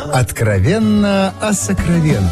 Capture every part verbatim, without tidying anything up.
Откровенно о сокровенном.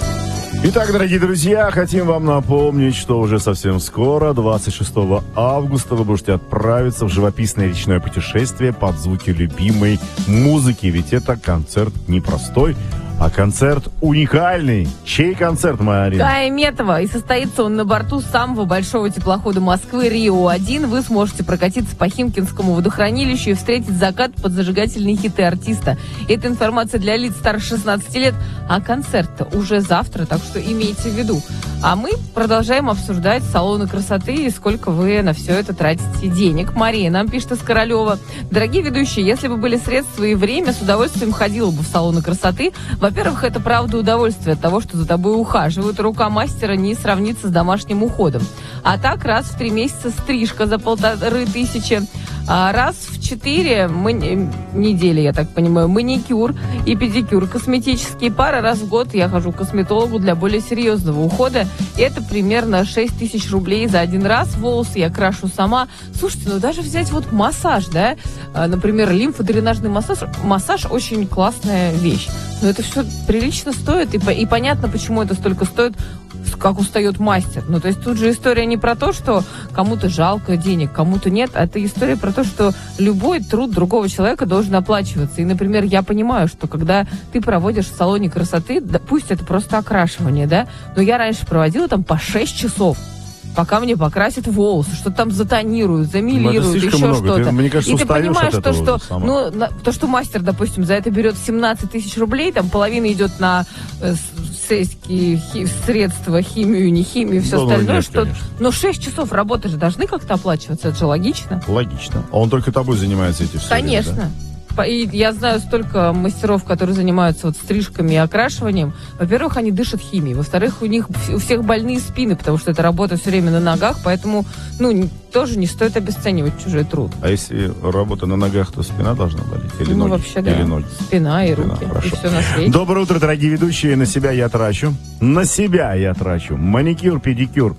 Итак, дорогие друзья, хотим вам напомнить, что уже совсем скоро, двадцать шестого августа, вы можете отправиться в живописное речное путешествие под звуки любимой музыки. Ведь это концерт непростой, а концерт уникальный. Чей концерт, моя Арина? Кая Метова. И состоится он на борту самого большого теплохода Москвы Рио один. Вы сможете прокатиться по Химкинскому водохранилищу и встретить закат под зажигательные хиты артиста. Это информация для лиц старше шестнадцати лет. А концерт-то уже завтра, так что имейте в виду. А мы продолжаем обсуждать салоны красоты и сколько вы на все это тратите денег. Мария нам пишет из Королева. Дорогие ведущие, если бы были средства и время, с удовольствием ходила бы в салоны красоты. Во-первых, это правда удовольствие от того, что за тобой ухаживают. Рука мастера не сравнится с домашним уходом. А так, раз в три месяца стрижка за полторы тысячи. А раз в четыре мы... недели, я так понимаю, маникюр и педикюр косметические. Пара раз в год я хожу к косметологу для более серьезного ухода. И это примерно шесть тысяч рублей за один раз. Волосы я крашу сама. Слушайте, ну даже взять вот массаж, да? Например, лимфодренажный массаж. Массаж очень классная вещь. Но это все прилично стоит, и, и понятно, почему это столько стоит, как устает мастер. Ну, то есть тут же история не про то, что кому-то жалко денег, кому-то нет, а это история про то, что любой труд другого человека должен оплачиваться. И, например, я понимаю, что когда ты проводишь в салоне красоты, да, пусть это просто окрашивание, да, но я раньше проводила там по шесть часов. Пока мне покрасят волосы, что там затонируют, замилируют, еще что-то. Ты, мне кажется, и ты понимаешь, то, что, ну, на, то, что мастер, допустим, за это берет семнадцать тысяч рублей, там половина идет на э, сельские хи, средства, химию, не химию, все да, остальное. Нет, что, но шесть часов работы же должны как-то оплачиваться, это же логично. Логично. А он только тобой занимается эти все Конечно. Время, да? И я знаю столько мастеров, которые занимаются вот стрижками и окрашиванием. Во-первых, они дышат химией. Во-вторых, у них у всех больные спины, потому что это работа все время на ногах, поэтому, ну, тоже не стоит обесценивать чужой труд. А если работа на ногах, то спина должна болеть? Или ну, ноги? вообще, да. Или ноги? Спина и спина, руки. хорошо. И все на свете. Доброе утро, дорогие ведущие. На себя я трачу. На себя я трачу. Маникюр, педикюр.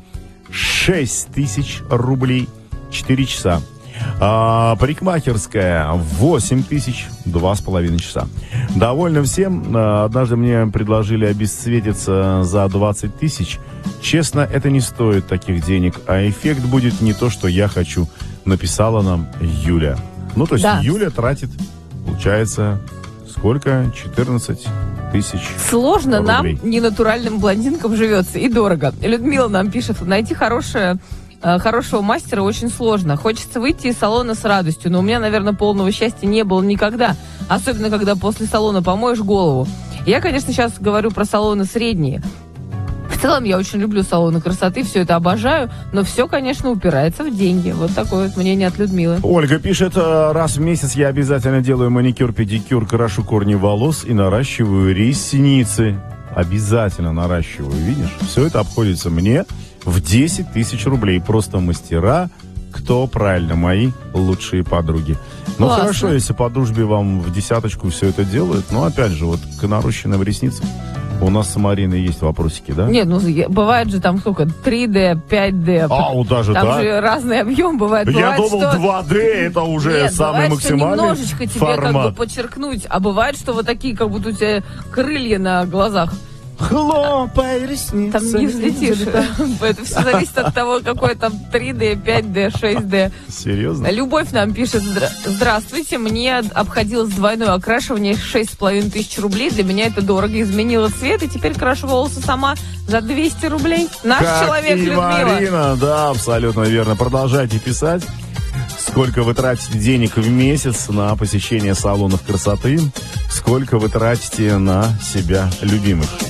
шесть тысяч рублей. четыре часа. А, парикмахерская восемь тысяч, два с половиной часа. Довольно всем. Однажды мне предложили обесцветиться за двадцать тысяч. Честно, это не стоит таких денег, а эффект будет не то, что я хочу, написала нам Юля. Ну, то есть да. Юля тратит, получается, сколько? четырнадцать тысяч Сложно рублей. Нам, ненатуральным блондинкам, живется и дорого. Людмила нам пишет, найти хорошее... хорошего мастера очень сложно. Хочется выйти из салона с радостью, но у меня, наверное, полного счастья не было никогда. Особенно, когда после салона помоешь голову. Я, конечно, сейчас говорю про салоны средние. В целом, я очень люблю салоны красоты, все это обожаю, но все, конечно, упирается в деньги. Вот такое вот мнение от Людмилы. Ольга пишет, раз в месяц я обязательно делаю маникюр, педикюр, крашу корни волос и наращиваю ресницы. Обязательно наращиваю, видишь? Все это обходится мне в десять тысяч рублей. Просто мастера, кто правильно, мои лучшие подруги. Ну, классно. Хорошо, если по дружбе вам в десяточку все это делают. Но, опять же, вот к нарощенным ресницам у нас с Мариной есть вопросики, да? Нет, ну, бывает же там сколько? три дэ, пять дэ. А, вот даже там так? Там же разный объем бывает. Я бывает, думал, что... два дэ это уже Нет, самый бывает, максимальный что немножечко тебе формат. как бы подчеркнуть. А бывает, что вот такие, как будто у тебя крылья на глазах. Хлопай ресницы. Там не взлетишь. Это все зависит от того, какой там три дэ, пять дэ, шесть дэ. Серьезно? Любовь нам пишет. Здравствуйте, мне обходилось двойное окрашивание шесть с половиной тысяч рублей. Для меня это дорого. Изменила цвет и теперь крашу волосы сама за двести рублей. Наш как человек, и Людмила. Марина, да, абсолютно верно. Продолжайте писать. Сколько вы тратите денег в месяц на посещение салонов красоты? Сколько вы тратите на себя любимых?